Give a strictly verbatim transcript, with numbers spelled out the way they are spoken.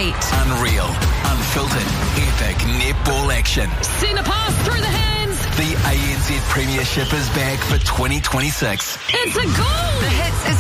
Street. Unreal, unfiltered, epic netball action. Centre pass through the hands. The A N Z Premiership is back for twenty twenty-six. It's a goal. The Hits is